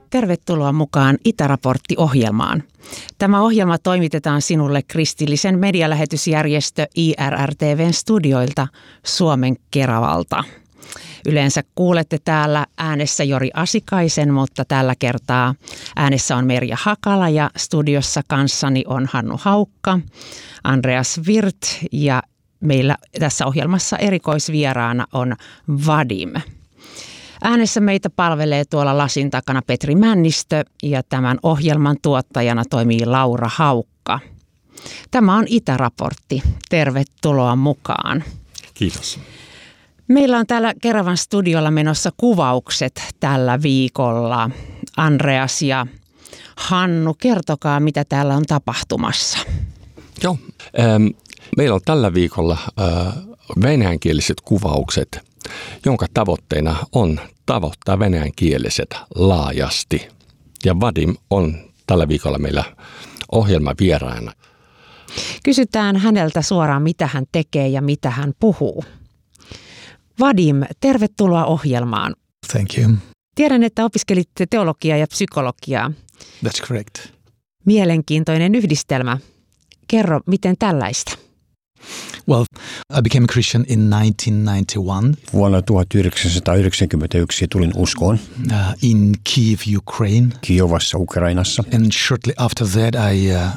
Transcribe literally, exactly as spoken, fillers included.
Tervetuloa mukaan Itäraportti-ohjelmaan. Tämä ohjelma toimitetaan sinulle kristillisen medialähetysjärjestö I R R T V:n studioilta Suomen Keravalta. Yleensä kuulette täällä äänessä Jori Asikaisen, mutta tällä kertaa äänessä on Merja Hakala ja studiossa kanssani on Hannu Haukka, Andreas Wirth ja meillä tässä ohjelmassa erikoisvieraana on Vadim. Äänessä meitä palvelee tuolla lasin takana Petri Männistö ja tämän ohjelman tuottajana toimii Laura Haukka. Tämä on Itäraportti. Tervetuloa mukaan. Kiitos. Meillä on täällä Keravan studiolla menossa kuvaukset tällä viikolla. Andreas ja Hannu, kertokaa mitä täällä on tapahtumassa. Joo, ähm, meillä on tällä viikolla äh, venäjänkieliset kuvaukset, jonka tavoitteena on tavoittaa venäjänkieliset laajasti. Ja Vadim on tällä viikolla meillä ohjelmavieraana. Kysytään häneltä suoraan, mitä hän tekee ja mitä hän puhuu. Vadim, tervetuloa ohjelmaan. Thank you. Tiedän, että opiskelitte teologiaa ja psykologiaa. That's correct. Mielenkiintoinen yhdistelmä. Kerro, miten tällaista? Well, I became a Christian in nineteen ninety-one. Vuonna tuhatyhdeksänsataayhdeksänkymmentäyksi tulin uskoon. Uh, in Kyiv, Ukraine. Kiovassa, Ukrainassa. And shortly after that I uh,